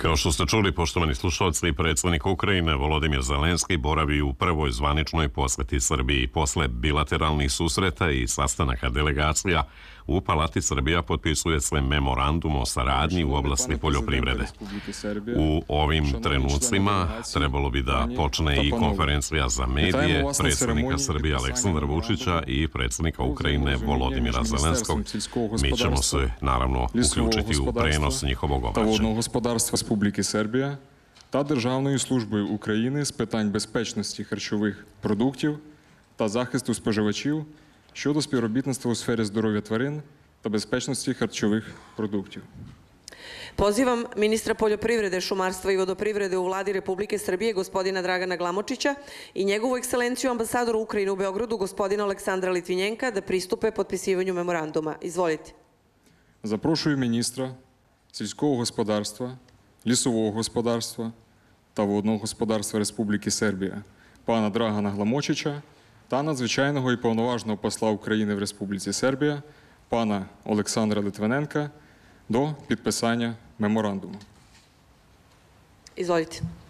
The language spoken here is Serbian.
Kao što ste čuli, poštovani slušalci, predsjednik Ukrajine Volodimir Zelenski boravi u prvoj zvaničnoj posjeti Srbiji. Posle bilateralnih susreta i sastanaka delegacija u Palati Srbija potpisuje se memorandum o saradnji u oblasti poljoprivrede. U ovim trenucima trebalo bi da počne i konferencija za medije predsjednika Srbije Aleksandra Vučića i predsjednika Ukrajine Volodimira Zelenskog. Mi ćemo se naravno uključiti u prenos njihovog obraćanja. Республіки Сербія та Державною службою України з питань безпечності харчових продуктів та захисту споживачів щодо співробітництва у сфері здоров'я тварин та безпечності харчових продуктів. Pozivam ministra poljoprivrede, šumarstva i vodoprivrede u vladi Republike Srbije, gospodina Dragana Glamočića i njegovu ekscelenciju ambasadoru Ukrajine u Beogradu, gospodina Aleksandra Litvinjenka, da pristupe potpisivanju memoranduma. Izvolite. Запрошую міністра сільського господарства, лісового господарства та водного господарства Республіки Сербія пана Драгана Гламочича та надзвичайного і повноважного посла України в Республіці Сербія пана Олександра Литвиненка до підписання меморандуму. Izvolite.